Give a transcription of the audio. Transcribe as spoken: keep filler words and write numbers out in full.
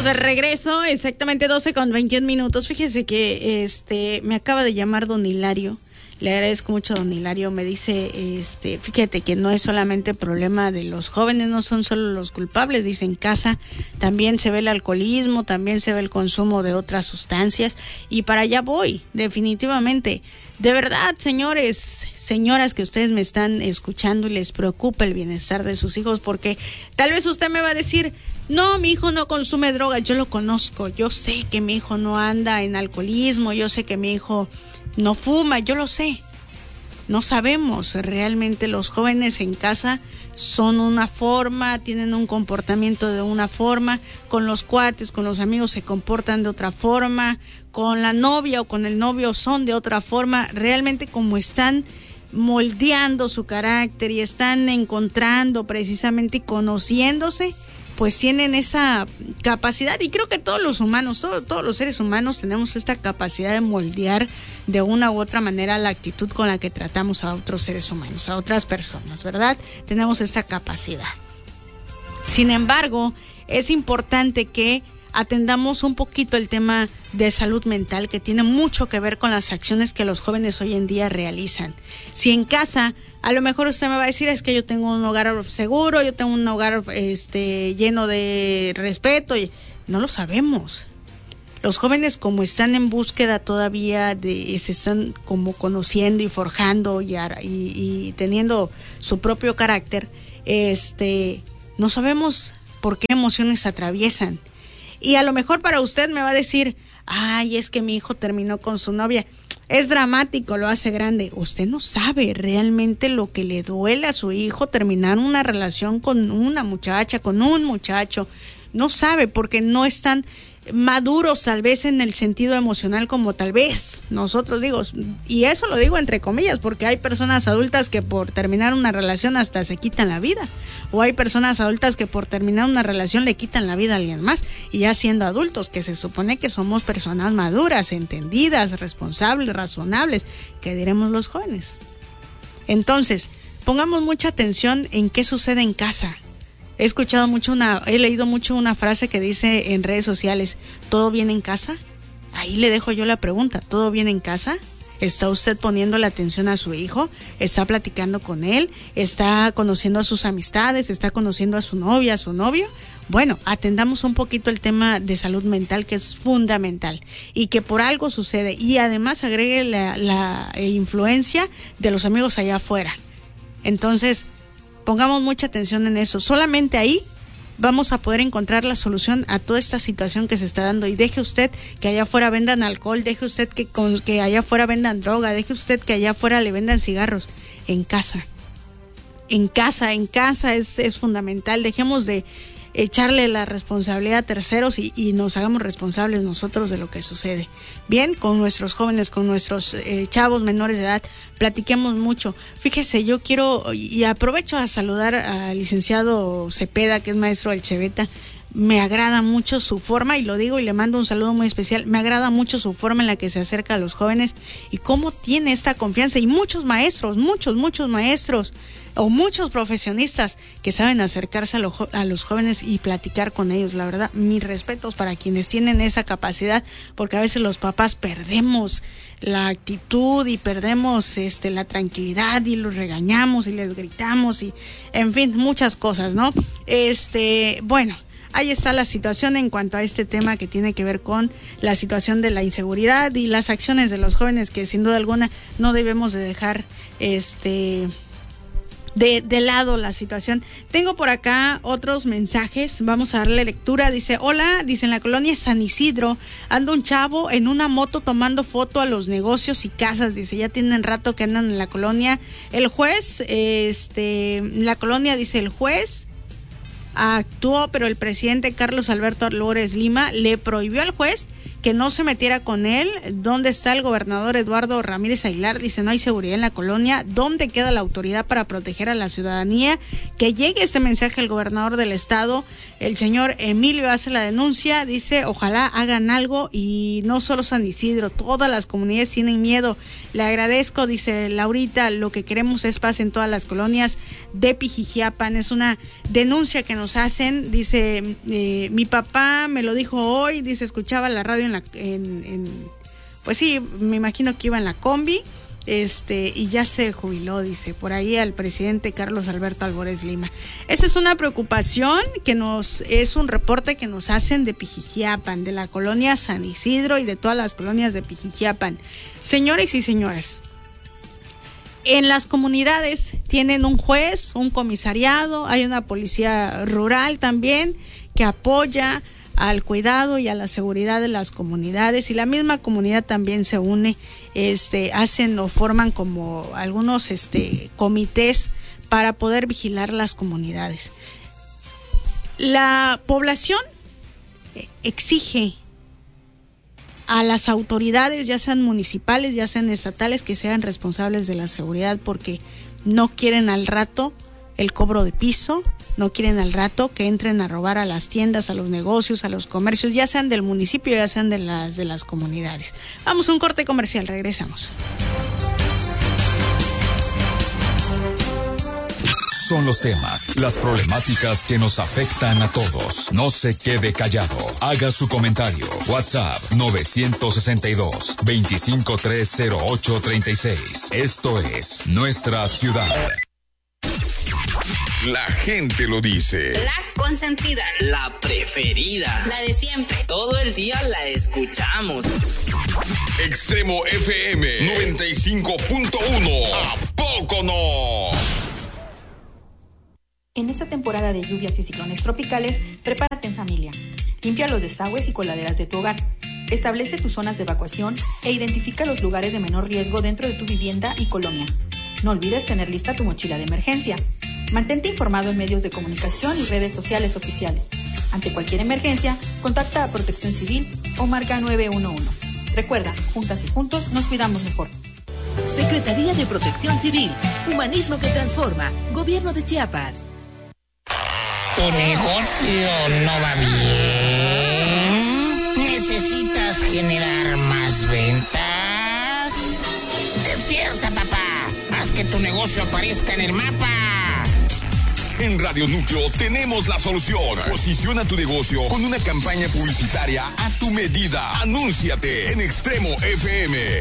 Estamos de regreso, exactamente doce con veintiún minutos. Fíjese que este me acaba de llamar don Hilario. Le agradezco mucho, don Hilario. Me dice, este, fíjate que no es solamente problema de los jóvenes, no son solo los culpables. Dice, en casa también se ve el alcoholismo, también se ve el consumo de otras sustancias. Y para allá voy, definitivamente. De verdad, señores, señoras que ustedes me están escuchando y les preocupa el bienestar de sus hijos, porque tal vez usted me va a decir, no, mi hijo no consume drogas. Yo lo conozco, yo sé que mi hijo no anda en alcoholismo, yo sé que mi hijo no fuma, yo lo sé. No sabemos, realmente los jóvenes en casa son una forma, tienen un comportamiento de una forma, con los cuates, con los amigos se comportan de otra forma, con la novia o con el novio son de otra forma. Realmente como están moldeando su carácter y están encontrando precisamente y conociéndose, pues tienen esa capacidad, y creo que todos los humanos, todo, todos los seres humanos tenemos esta capacidad de moldear de una u otra manera la actitud con la que tratamos a otros seres humanos, a otras personas, ¿verdad? Tenemos esta capacidad. Sin embargo, es importante que atendamos un poquito el tema de salud mental, que tiene mucho que ver con las acciones que los jóvenes hoy en día realizan. Si en casa, a lo mejor usted me va a decir, es que yo tengo un hogar seguro, yo tengo un hogar este, lleno de respeto, y no lo sabemos. Los jóvenes, como están en búsqueda todavía, de se están como conociendo y forjando y, y, y teniendo su propio carácter, este, no sabemos por qué emociones atraviesan. Y a lo mejor para usted me va a decir, ay, es que mi hijo terminó con su novia. Es dramático, lo hace grande. Usted no sabe realmente lo que le duele a su hijo terminar una relación con una muchacha, con un muchacho. No sabe, porque no están maduros tal vez en el sentido emocional como tal vez nosotros, digo, y eso lo digo entre comillas, porque hay personas adultas que por terminar una relación hasta se quitan la vida, o hay personas adultas que por terminar una relación le quitan la vida a alguien más, y ya siendo adultos, que se supone que somos personas maduras, entendidas, responsables, razonables, ¿qué diremos los jóvenes? Entonces, pongamos mucha atención en qué sucede en casa. He escuchado mucho una, he leído mucho una frase que dice en redes sociales, ¿todo bien en casa? Ahí le dejo yo la pregunta, ¿todo bien en casa? ¿Está usted poniendo la atención a su hijo? ¿Está platicando con él? ¿Está conociendo a sus amistades? ¿Está conociendo a su novia, a su novio? Bueno, atendamos un poquito el tema de salud mental, que es fundamental y que por algo sucede, y además agregue la, la influencia de los amigos allá afuera. Entonces, pongamos mucha atención en eso. Solamente ahí vamos a poder encontrar la solución a toda esta situación que se está dando. Y deje usted que allá afuera vendan alcohol, deje usted que, con, que allá afuera vendan droga, deje usted que allá afuera le vendan cigarros. En casa, en casa, en casa es, es fundamental. Dejemos de echarle la responsabilidad a terceros y, y nos hagamos responsables nosotros de lo que sucede. Bien, con nuestros jóvenes, con nuestros eh, chavos menores de edad, platiquemos mucho. Fíjese, yo quiero, y aprovecho a saludar al licenciado Cepeda, que es maestro del Cheveta. Me agrada mucho su forma, y lo digo y le mando un saludo muy especial. Me agrada mucho su forma en la que se acerca a los jóvenes y cómo tiene esta confianza. Y muchos maestros, muchos, muchos maestros o muchos profesionistas que saben acercarse a, lo, a los jóvenes y platicar con ellos. La verdad, mis respetos para quienes tienen esa capacidad, porque a veces los papás perdemos la actitud y perdemos este la tranquilidad y los regañamos y les gritamos y en fin, muchas cosas, ¿no? Este, bueno, ahí está la situación en cuanto a este tema que tiene que ver con la situación de la inseguridad y las acciones de los jóvenes, que sin duda alguna no debemos de dejar este de, de lado la situación. Tengo por acá otros mensajes, vamos a darle lectura. Dice, hola, dice, en la colonia San Isidro anda un chavo en una moto tomando foto a los negocios y casas. Dice, ya tienen rato que andan en la colonia. El juez, este, en la colonia, dice, el juez actuó, pero el presidente Carlos Alberto Flores Lima le prohibió al juez que no se metiera con él. ¿Dónde está el gobernador Eduardo Ramírez Aguilar? Dice, no hay seguridad en la colonia. ¿Dónde queda la autoridad para proteger a la ciudadanía? Que llegue ese mensaje al gobernador del estado. El señor Emilio hace la denuncia, dice, ojalá hagan algo, y no solo San Isidro, todas las comunidades tienen miedo. Le agradezco, dice Laurita, lo que queremos es paz en todas las colonias de Pijijiapan. Es una denuncia que nos nos hacen, dice, eh, mi papá me lo dijo hoy, dice, escuchaba la radio en la, en, en, pues sí, me imagino que iba en la combi, este, y ya se jubiló, dice, por ahí al presidente Carlos Alberto Albores Lima. Esa es una preocupación que nos, es un reporte que nos hacen de Pijijiapan, de la colonia San Isidro y de todas las colonias de Pijijiapan. Señores y señoras, en las comunidades tienen un juez, un comisariado, hay una policía rural también que apoya al cuidado y a la seguridad de las comunidades, y la misma comunidad también se une, este, hacen o forman como algunos este, comités para poder vigilar las comunidades. La población exige a las autoridades, ya sean municipales, ya sean estatales, que sean responsables de la seguridad, porque no quieren al rato el cobro de piso, no quieren al rato que entren a robar a las tiendas, a los negocios, a los comercios, ya sean del municipio, ya sean de las, de las comunidades. Vamos a un corte comercial, regresamos. Son los temas, las problemáticas que nos afectan a todos. No se quede callado. Haga su comentario. WhatsApp nueve seis dos, dos tres cero ocho tres seis. Esto es Nuestra Ciudad. La gente lo dice. La consentida. La preferida. La de siempre. Todo el día la escuchamos. Extremo F M noventa y cinco punto uno. ¿A poco no? En esta temporada de lluvias y ciclones tropicales, prepárate en familia. Limpia los desagües y coladeras de tu hogar. Establece tus zonas de evacuación e identifica los lugares de menor riesgo dentro de tu vivienda y colonia. No olvides tener lista tu mochila de emergencia. Mantente informado en medios de comunicación y redes sociales oficiales. Ante cualquier emergencia, contacta a Protección Civil o marca nueve uno uno. Recuerda, juntas y juntos nos cuidamos mejor. Secretaría de Protección Civil, Humanismo que Transforma, Gobierno de Chiapas. ¿Tu negocio no va bien? ¿Necesitas generar más ventas? ¡Despierta, papá! ¡Haz que tu negocio aparezca en el mapa! En Radio Núcleo tenemos la solución. Posiciona tu negocio con una campaña publicitaria a tu medida. Anúnciate en Extremo F M.